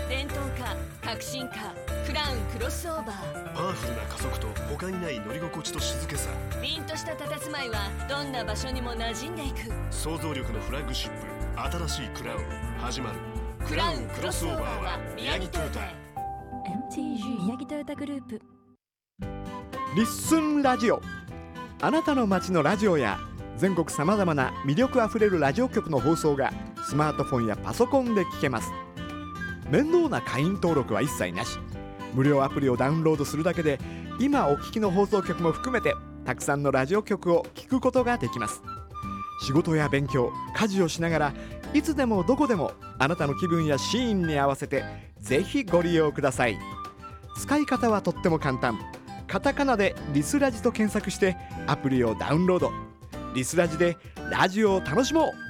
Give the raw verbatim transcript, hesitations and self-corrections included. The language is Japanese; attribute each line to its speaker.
Speaker 1: 電動化、革新化、クラウンクロスオーバー。
Speaker 2: パワフルな加速と他にない乗り心地と静けさ。
Speaker 1: 凛とした佇まいはどんな場所にも馴染んでいく。
Speaker 2: 想像力のフラッグシップ、新しいクラウン始まる。
Speaker 1: クラウンクロスオーバーは宮城トヨタ。
Speaker 3: エムティージー 宮城トヨタグループ。
Speaker 4: リッスンラジオ。あなたの街のラジオや全国さまざまな魅力あふれるラジオ局の放送がスマートフォンやパソコンで聞けます。面倒な会員登録は一切なし。無料アプリをダウンロードするだけで今お聞きの放送局も含めてたくさんのラジオ局を聞くことができます。仕事や勉強、家事をしながらいつでもどこでもあなたの気分やシーンに合わせてぜひご利用ください。使い方はとっても簡単。カタカナでリスラジと検索してアプリをダウンロード。リスラジでラジオを楽しもう。